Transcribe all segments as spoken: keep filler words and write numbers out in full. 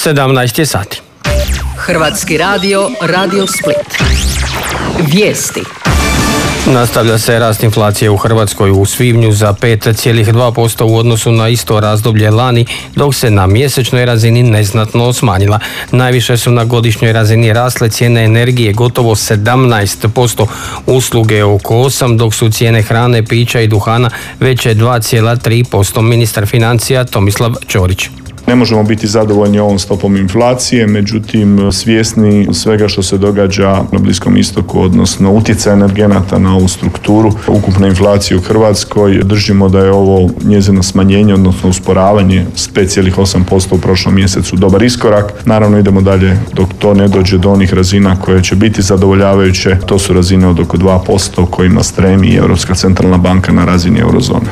sedamnaest je sati. Hrvatski radio, Radio Split. Vijesti. Nastavlja se rast inflacije u Hrvatskoj u svibnju za pet zarez dva posto u odnosu na isto razdoblje lani, dok se na mjesečnoj razini neznatno smanjila. Najviše su na godišnjoj razini rasle cijene energije gotovo sedamnaest posto, usluge oko osam posto, dok su cijene hrane, pića i duhana veće dva zarez tri posto. Ministar financija Tomislav Ćorić. Ne možemo biti zadovoljni ovom stopom inflacije, međutim svjesni svega što se događa na Bliskom istoku, odnosno utjecaj energenata na ovu strukturu ukupne inflacije u Hrvatskoj, držimo da je ovo njezino smanjenje, odnosno usporavanje s pet zarez osam posto u prošlom mjesecu dobar iskorak. Naravno idemo dalje dok to ne dođe do onih razina koje će biti zadovoljavajuće. To su razine od oko dva posto kojima stremi i Europska centralna banka na razini eurozone.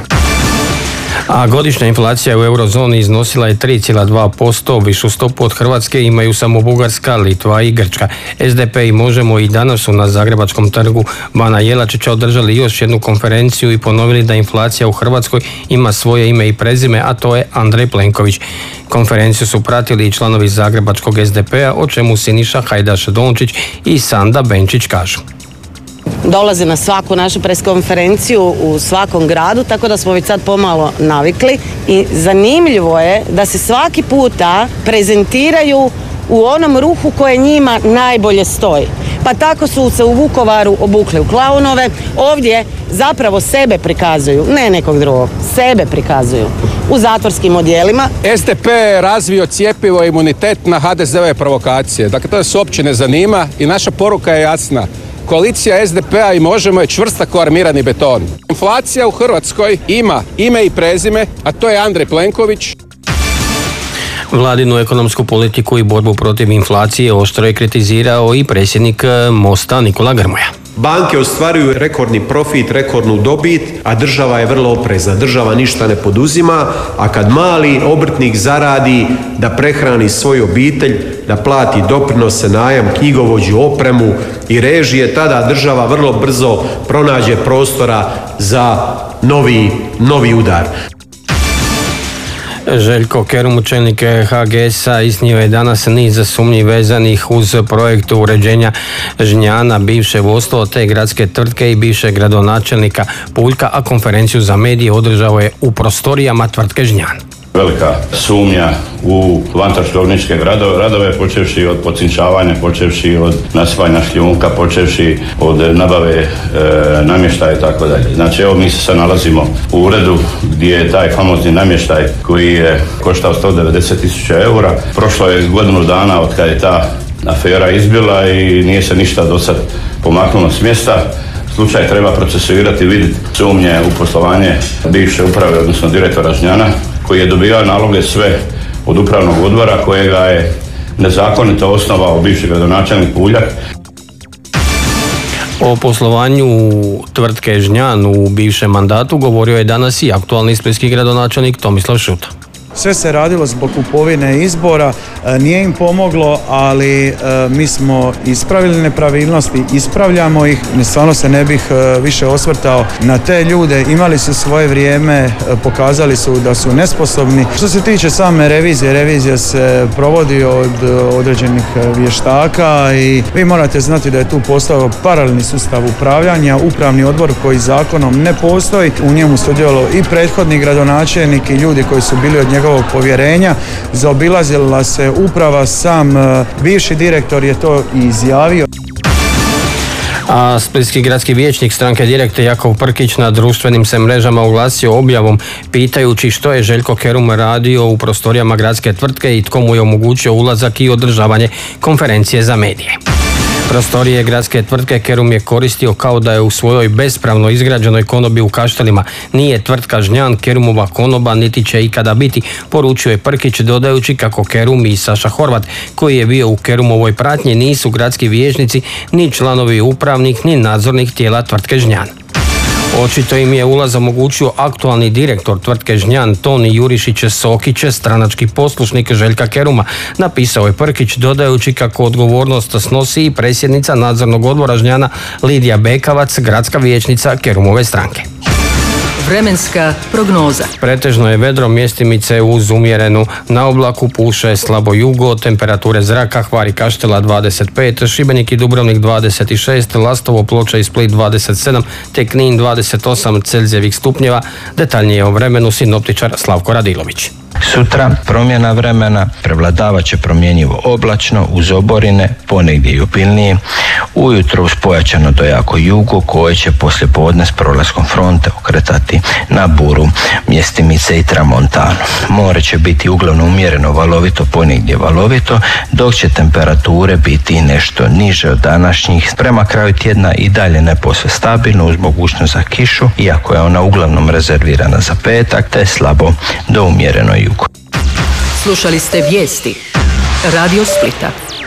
A godišnja inflacija u eurozoni iznosila je tri zarez dva posto, višu stopu od Hrvatske imaju samo Bugarska, Litva i Grčka. es de pe i Možemo i danas su na Zagrebačkom trgu Bana Jelačića održali još jednu konferenciju i ponovili da inflacija u Hrvatskoj ima svoje ime i prezime, a to je Andrej Plenković. Konferenciju su pratili i članovi Zagrebačkog es de pe-a, o čemu Siniša Hajdaš Dončić i Sanda Benčić kažu. Dolaze na svaku našu preskonferenciju u svakom gradu, tako da smo već sad pomalo navikli i zanimljivo je da se svaki puta prezentiraju u onom ruhu koje njima najbolje stoji. Pa tako su se u Vukovaru obukli u klaunove, ovdje zapravo sebe prikazuju, ne nekog drugog, sebe prikazuju u zatvorskim odjelima. es de pe je razvio cjepivo imunitet na ha de zeve provokacije, dakle to se uopće ne zanima i naša poruka je jasna. Koalicija es de pe-a i Možemo je čvrsta ko armirani beton. Inflacija u Hrvatskoj ima ime i prezime, a to je Andrej Plenković. Vladinu ekonomsku politiku i borbu protiv inflacije oštro je kritizirao i predsjednik Mosta Nikola Grmoja. Banke ostvaruju rekordni profit, rekordnu dobit, a država je vrlo oprezna. Država ništa ne poduzima, a kad mali obrtnik zaradi da prehrani svoju obitelj, da plati doprinose, najam, knjigovođu, opremu i režije, tada država vrlo brzo pronađe prostora za novi, novi udar. Željko Kerum, čelnik ha ge es-a, iznio je danas niz sumnji vezanih uz projekt uređenja Žnjana, bivše vodstvo te gradske tvrtke i bivšeg gradonačelnika Puljka, a konferenciju za medije održao je u prostorijama tvrtke Žnjan. Velika sumnja u vantroškovničke radove, počevši od pocinčavanja, počevši od nasipanja šljunka, počevši od nabave e, namještaja i tako dalje. Znači evo mi se sad nalazimo u uredu gdje je taj famozni namještaj koji je koštao sto devedeset tisuća eura. Prošlo je godinu dana od kada je ta afera izbila i nije se ništa do sad pomaknulo s mjesta. Slučaj treba procesuirati i vidjeti sumnje u poslovanje bivše uprave, odnosno direktora Žnjana, koji je dobivao naloge sve od upravnog odbora kojega je nezakonito osnovao bivši gradonačelnik Puljak. O poslovanju tvrtke Žnjan u bivšem mandatu govorio je danas i aktualni splitski gradonačelnik Tomislav Šuta. Sve se radilo zbog kupovine izbora, nije im pomoglo, ali mi smo ispravili nepravilnosti, ispravljamo ih, stvarno se ne bih više osvrtao na te ljude, imali su svoje vrijeme, pokazali su da su nesposobni. Što se tiče same revizije, revizija se provodi od određenih vještaka i vi morate znati da je tu postao paralelni sustav upravljanja, upravni odbor koji zakonom ne postoji, u njemu sudjelovao i prethodni gradonačelnik i ljudi koji su bili od njega njegovog povjerenja, zaobilazila se uprava, sam bivši direktor je to i izjavio. A splitski gradski vijećnik stranke Direkte Jakov Prkić na društvenim se mrežama oglasio objavom pitajući što je Željko Kerum radio u prostorijama gradske tvrtke i tko mu je omogućio ulazak i održavanje konferencije za medije. Prostorije gradske tvrtke Kerum je koristio kao da je u svojoj bespravno izgrađenoj konobi u Kaštelima. Nije tvrtka Žnjan Kerumova konoba, niti će ikada biti, poručio je Prkić, dodajući kako Kerum i Saša Horvat, koji je bio u Kerumovoj pratnji, nisu gradski vijećnici, ni članovi upravnih, ni nadzornih tijela tvrtke Žnjan. Očito im je ulaz omogućio aktualni direktor tvrtke Žnjan Toni Jurišić Sokić, stranački poslušnik Željka Keruma, napisao je Prkić, dodajući kako odgovornost snosi i predsjednica nadzornog odbora Žnjana Lidija Bekavac, gradska vijećnica Kerumove stranke. Vremenska prognoza. Pretežno je vedro, mjestimice uz umjerenu. Na oblaku puše slabo jugo, temperature zraka Hvar i Kaštela dvadeset pet, Šibenik i Dubrovnik dvadeset šest, Lastovo, Ploče i Split dvadeset sedam, te Knin dvadeset osam Celzijevih stupnjeva. Detaljnije o vremenu sinoptičar Slavko Radilović. Sutra promjena vremena, prevladavat će promjenjivo oblačno uz oborine, ponegdje i obilnije. Ujutro uz pojačano do jako jugo koje će poslije podne s prolaskom fronte okretati na buru, mjestimice i tramontanu. More će biti uglavnom umjereno valovito, ponegdje valovito, dok će temperature biti nešto niže od današnjih. Prema kraju tjedna i dalje ne posve stabilno uz mogućnost za kišu, iako je ona uglavnom rezervirana za petak, te slabo do umjereno jugo. Slušali ste vijesti Radio Splita.